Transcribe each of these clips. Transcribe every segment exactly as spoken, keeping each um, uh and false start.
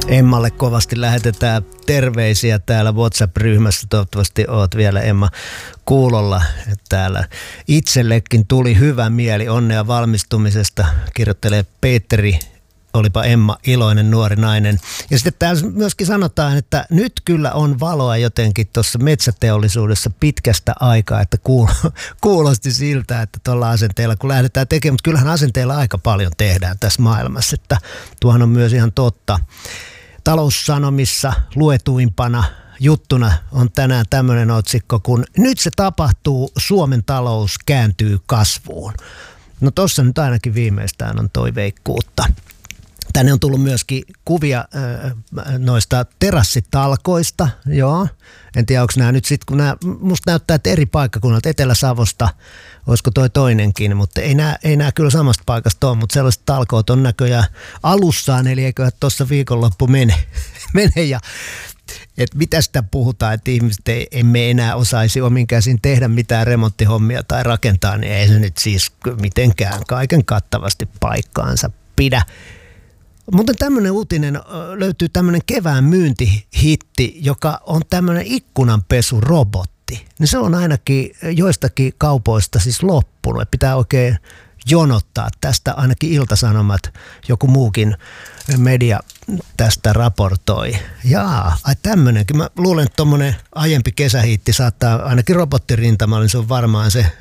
Emmalle kovasti lähetetään terveisiä täällä WhatsApp-ryhmässä. Toivottavasti oot vielä, Emma, kuulolla. Täällä itsellekin tuli hyvä mieli, onnea valmistumisesta, kirjoittelee Petteri. Olipa Emma iloinen nuori nainen. Ja sitten täällä myöskin sanotaan, että nyt kyllä on valoa jotenkin tuossa metsäteollisuudessa pitkästä aikaa, että kuulosti siltä, että tuolla asenteella kun lähdetään tekemään, mutta kyllähän asenteella aika paljon tehdään tässä maailmassa, että tuohan on myös ihan totta. Taloussanomissa luetuimpana juttuna on tänään tämmöinen otsikko, kun nyt se tapahtuu, Suomen talous kääntyy kasvuun. No tossa nyt ainakin viimeistään on toiveikkuutta. Tänne on tullut myöskin kuvia äh, noista terassitalkoista, joo. En tiedä, onko nämä nyt sitten, kun nämä, musta näyttää, että eri paikkakunnalta, Etelä-Savosta, olisiko toi toinenkin, mutta ei nämä, ei nämä kyllä samasta paikasta ole, mutta sellaiset talkoot on näköjään alussaan, eli eiköhän tuossa viikonloppu mene, mene ja että mitä sitä puhutaan, että ihmiset ei, emme enää osaisi omin käsin tehdä mitään remonttihommia tai rakentaa, niin ei se nyt siis mitenkään kaiken kattavasti paikkaansa pidä. Mutta tämmöinen uutinen löytyy tämmöinen kevään myyntihitti, joka on tämmöinen ikkunanpesurobotti. Niin se on ainakin joistakin kaupoista siis loppunut. Et pitää oikein jonottaa. Tästä ainakin Ilta-Sanomat, joku muukin media tästä raportoi. Jaa, ai tämmöinenkin. Mä luulen, että tommonen aiempi kesähiitti saattaa ainakin robottirintamalla, niin se on varmaan se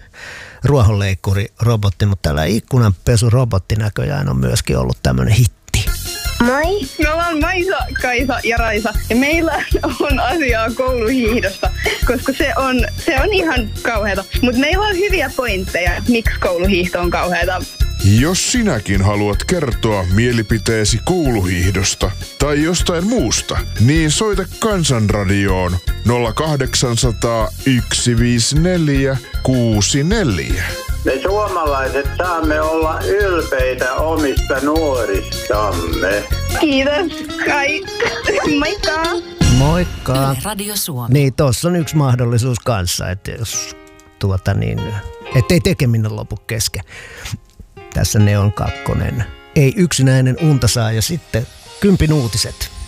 ruohonleikkurirobotti, mutta tällä ikkunanpesurobotti näköjään on myöskin ollut tämmöinen hitti. Moi! Me ollaan Maisa, Kaisa ja Raisa ja meillä on asiaa kouluhiihdosta, koska se on, se on ihan kauheata. Mutta meillä on hyviä pointteja, miksi kouluhiihto on kauheata. Jos sinäkin haluat kertoa mielipiteesi kouluhiihdosta tai jostain muusta, niin soita Kansanradioon nolla kahdeksansataa yksi viisi neljä kuusi neljä. Me suomalaiset saamme olla ylpeitä omista nuoristamme. Kiitos. Kai. Moikka. Moikka. Radio Suomi. Niin, tossa on yksi mahdollisuus kanssa, että jos tuota niin, ettei tekeminen lopu kesken. Tässä Neon kakkonen. Ei yksinäinen unta saa ja sitten kympin uutiset.